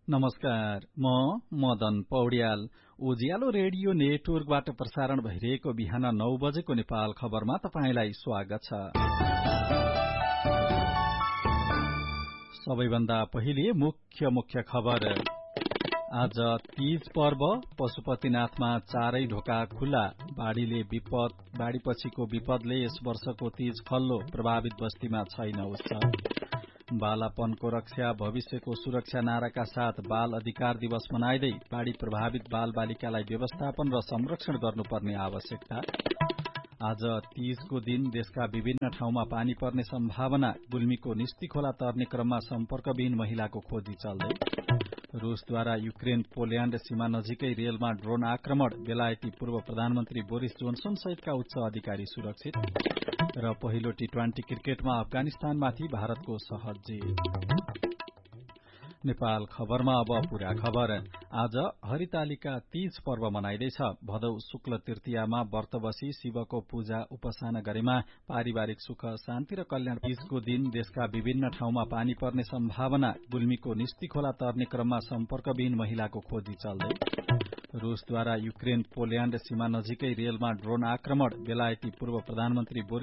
नमस्कार, म मदन पौड्याल। उज्यालो रेडियो नेटवर्कबाट प्रसारण भइरहेको बिहान 9 बजेको नेपाल खबरमा तपाईंलाई स्वागत छ। सबैभन्दा पहिले मुख्य खबर। आज तीज पर्व, पशुपतिनाथमा चारै ढोका खुल्ला। बाढ़ीपछिको विपदले यस वर्षको तीज खल्लो, प्रभावित बस्तीमा छैन उत्सव। बालापनको रक्षा, भविष्यको सुरक्षा नाराका साथ बाल अधिकार दिवस मनाइदै बाढ़ी प्रभावित बाल बालिकालाई व्यवस्थापन र संरक्षण गर्नुपर्ने आवश्यकता। आज तीजको दिन देशका विभिन्न ठाउँमा पानी पर्ने सम्भावना। गुल्मीको निस्ती खोला तर्ने क्रममा सम्पर्कविहीन महिलाको खोजी चल्दै। रूसद्वारा युक्रेन पोल्याण्ड सीमा नजिकै रेलमा ड्रोन आक्रमण। बेलायती पूर्व प्रधानमन्त्री बोरिस जोन्सन सहितका उच्च अधिकारी सुरक्षित। र पहिलो टी20 क्रिकेटमा अफगानिस्तानमाथि भारतको सहज जित। नेपाल खबरमा अब पूरा खबर। आज हरितालिका तीज पर्व मनाइदैछ। भदौ शुक्ल तृतीयामा व्रत बसी शिवको पूजा उपासना गरेमा पारिवारिक सुख, शान्ति र कल्याण। तीजको दिन देशका विभिन्न ठाउँमा पानी पर्ने सम्भावना। गुल्मीको निस्ती खोला तर्ने क्रममा सम्पर्कविहीन महिलाको खोजी चल्दै। रूसद्वारा युक्रेन पोल्याण्ड सीमा नजिकै रेलमा ड्रोन आक्रमण। बेलायती पूर्व प्रधानमन्त्री बोरिस